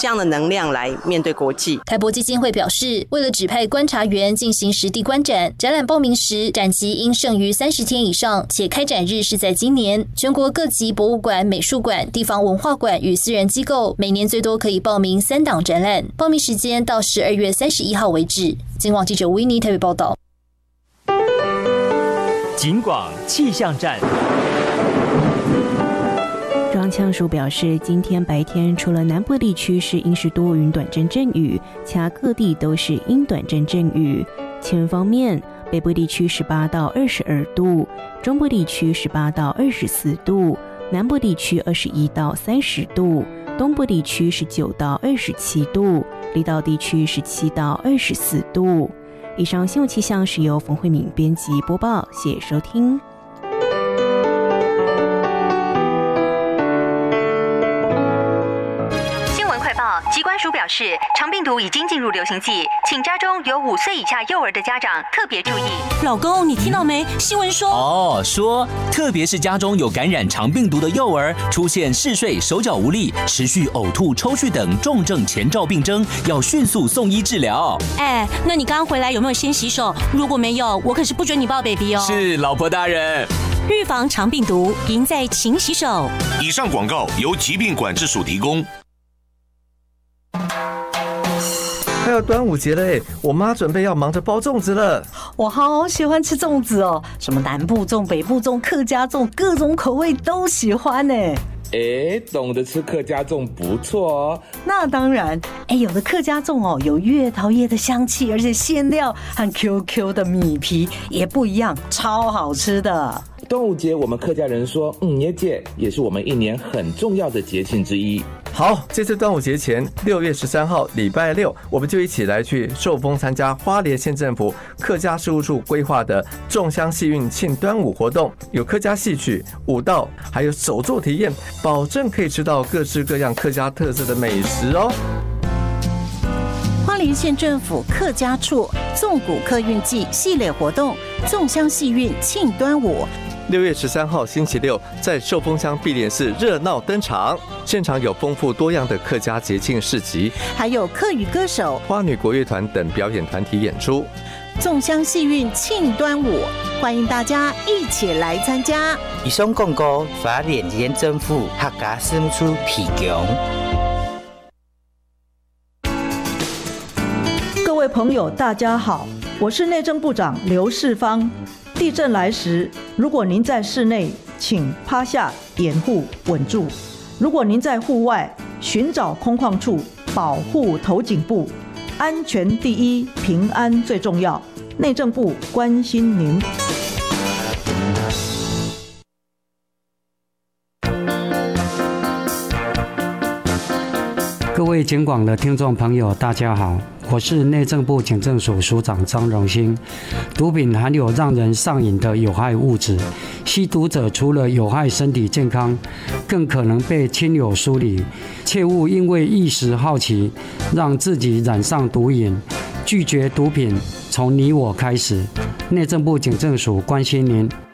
这样的能量来面对国际。 台博基金会表示，为了指派观察员进行实地观展，展览报名时展期应剩余30天以上，且开展日是在今年。全国各级博物馆、美术馆、地方文化馆与私人机构每年最多可以报名3档展览，报名时间到12月31号为止。警广记者维尼台北报道。 警广气象站。 中央气象署表示，今天白天除了南部地区是阴时多云短阵阵雨，其他各地都是阴短阵阵雨。气温方面，北部地区18到22度，中部地区18到24度，南部地区21到30度，东部地区19到27度，离岛地区17到24度。以上新闻气象是由冯慧敏编辑播报，谢谢收听。 疾管署表示，肠病毒已经进入流行季，请家中有5岁以下幼儿的家长特别注意。 老公，你听到没？新闻说说特别是家中有感染肠病毒的幼儿，出现嗜睡、手脚无力、持续呕吐、抽搐等重症前兆病征，要迅速送医治疗。 那你刚刚回来有没有先洗手？如果没有，我可是不准你抱 baby 哦。 是，老婆大人。 预防肠病毒，赢在勤洗手。 以上广告由疾病管制署提供。 还有端午节了耶，我妈准备要忙着包粽子了。 我好喜欢吃粽子哦，什么南部粽、北部粽、客家粽，各种口味都喜欢呢。 懂得吃客家粽不错哦。 那当然，有的客家粽哦，有月桃叶的香气，而且馅料和 QQ 的米皮也不一样，超好吃的。 端午节我们客家人说耶节，也是我们一年很重要的节庆之一。 好，这次端午节前6月13号礼拜六，我们就一起来去寿丰参加花莲县政府客家事务处规划的粽香戏运庆端午活动，有客家戏曲、舞蹈，还有手作体验，保证可以吃到各式各样客家特色的美食哦。 花莲县政府客家处粽谷客运季系列活动，粽香戏运庆端午。 6月13号星期六，在寿丰乡碧莲寺热闹登场，现场有丰富多样的客家节庆市集， 还有客语歌手、 花女国乐团等表演团体演出。 粽香戏运庆端午，欢迎大家一起来参加。 以上广告，花莲县政府客家事务处提供。 各位朋友，大家好，我是内政部长刘世芳。地震来时，如果您在室内，请趴下掩护稳住；如果您在户外，寻找空旷处，保护头颈部。安全第一，平安最重要。内政部关心您。 各位警广的听众朋友，大家好，我是内政部警政署署长张荣兴。毒品含有让人上瘾的有害物质，吸毒者除了有害身体健康，更可能被亲友疏离。切勿因为一时好奇，让自己染上毒瘾。拒绝毒品，从你我开始。内政部警政署关心您。